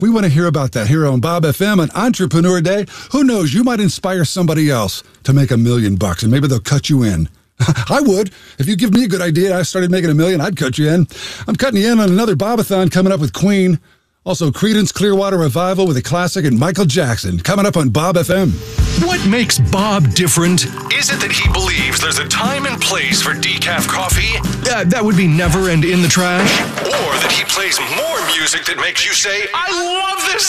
We want to hear about that here on Bob FM on Entrepreneur Day. Who knows, you might inspire somebody else to make $1 million and maybe they'll cut you in. I would. If you give me a good idea and I started making $1 million, I'd cut you in. I'm cutting you in on another Bobathon coming up with Queen. Also, Creedence Clearwater Revival with a classic and Michael Jackson coming up on Bob FM. What makes Bob different? Is it that he believes there's a time and place for decaf coffee? That would be Never and In the Trash. Or that he plays more music that makes you say, I love this